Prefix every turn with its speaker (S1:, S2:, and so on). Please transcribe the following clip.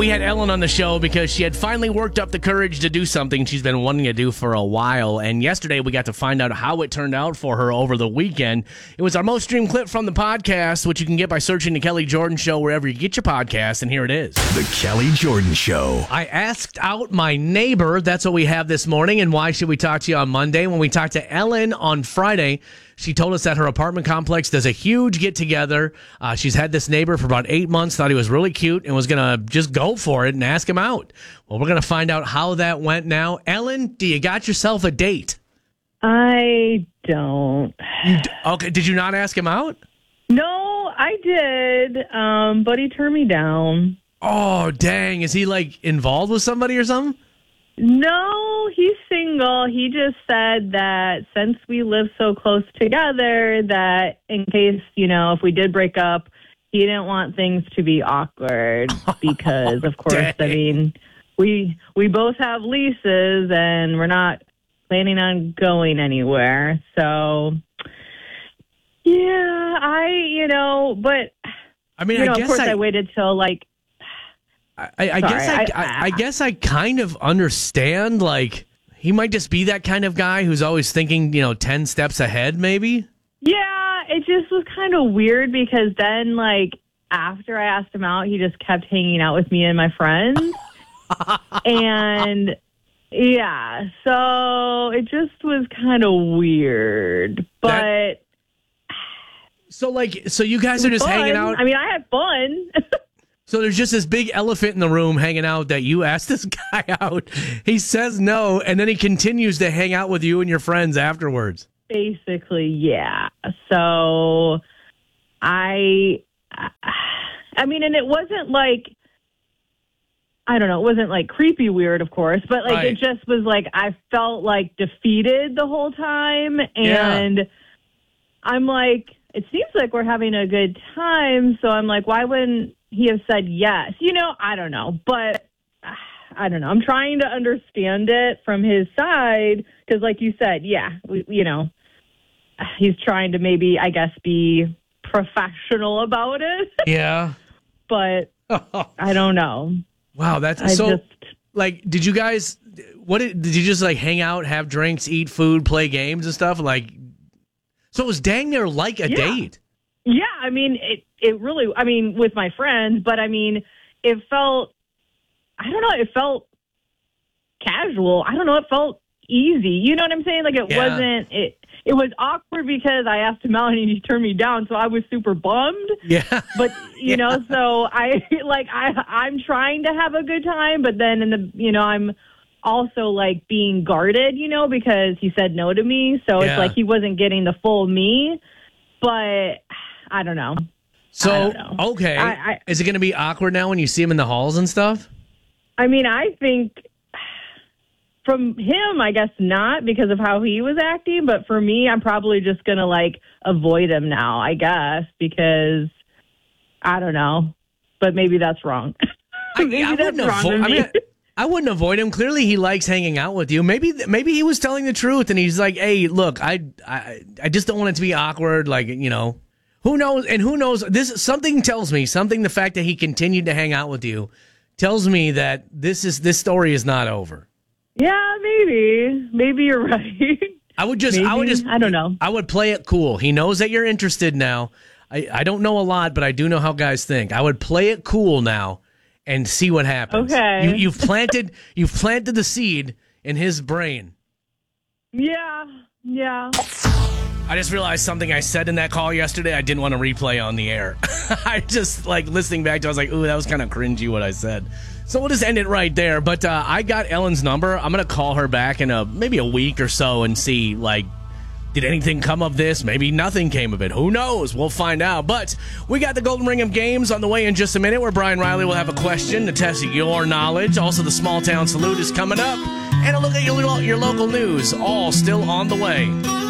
S1: We had Ellen on the show because she had finally worked up the courage to do something she's been wanting to do for a while. And yesterday we got to find out how it turned out for her over the weekend. It was our most streamed clip from the podcast, which you can get by searching The Kelly Jordan Show wherever you get your podcasts. And here it is.
S2: The Kelly Jordan Show.
S1: I asked out my neighbor. That's what we have this morning. And why should we talk to you on Monday? When we talked to Ellen on Friday, she told us that her apartment complex does a huge get-together. She's had this neighbor for about 8 months, thought he was really cute, and was going to just go for it and ask him out. Well, we're going to find out how that went now. Ellen, do you got yourself a date?
S3: I don't.
S1: Okay, did you not ask him out?
S3: No, I did, but he turned me down.
S1: Oh, dang. Is he, involved with somebody or something?
S3: No, he's single. He just said that since we live so close together, that in case, if we did break up, he didn't want things to be awkward because, of course,
S1: dang.
S3: I mean, we both have leases and we're not planning on going anywhere. So, yeah, but,
S1: I mean, I guess
S3: of course I waited till,
S1: I guess I kind of understand, he might just be that kind of guy who's always thinking, 10 steps ahead, maybe?
S3: Yeah, it just was kind of weird because then, after I asked him out, he just kept hanging out with me and my friends. And, yeah, so it just was kind of weird. But...
S1: So you guys are just hanging out?
S3: I mean, I had fun.
S1: So there's just this big elephant in the room hanging out that you asked this guy out. He says no, and then he continues to hang out with you and your friends afterwards.
S3: Basically, yeah. So I mean, and it wasn't I don't know, it wasn't creepy weird, of course, but
S1: right.
S3: It just was I felt defeated the whole time. And yeah. I'm it seems like we're having a good time. So I'm why wouldn't he have said yes? I don't know. But I don't know. I'm trying to understand it from his side because, like you said, yeah, he's trying to maybe, I guess, be professional about it.
S1: Yeah.
S3: But I don't know.
S1: Wow, that's did you guys, did you just hang out, have drinks, eat food, play games and stuff? So it was dang near a date.
S3: Yeah, I mean, it really, with my friends, but it felt, I don't know, it felt casual. I don't know, it felt easy. You know what I'm saying? It was awkward because I asked him out and he turned me down, so I was super bummed.
S1: Yeah.
S3: But, so I'm trying to have a good time, but then I'm also being guarded, because he said no to me. So it's he wasn't getting the full me, but I don't know.
S1: So, okay. Is it going to be awkward now when you see him in the halls and stuff?
S3: I mean, I think from him, I guess not because of how he was acting. But for me, I'm probably just going to avoid him now, I guess, because I don't know. But maybe that's wrong.
S1: I wouldn't avoid him. Clearly, he likes hanging out with you. Maybe he was telling the truth, and he's like, "Hey, look, I just don't want it to be awkward." Who knows? And who knows? Something tells me the fact that he continued to hang out with you tells me that this story is not over.
S3: Yeah, maybe you're right.
S1: I don't know. I would play it cool. He knows that you're interested now. I don't know a lot, but I do know how guys think. I would play it cool now and see what happens.
S3: Okay.
S1: You've planted the seed in his brain.
S3: Yeah.
S1: I just realized something I said in that call yesterday I didn't want to replay on the air. I just, listening back to it, I was like, ooh, that was kind of cringy what I said. So we'll just end it right there. But I got Ellen's number. I'm going to call her back in maybe a week or so and see, did anything come of this? Maybe nothing came of it. Who knows? We'll find out. But we got the Golden Ring of Games on the way in just a minute where Brian Riley will have a question to test your knowledge. Also, the Small Town Salute is coming up. And a look at your local news, all still on the way.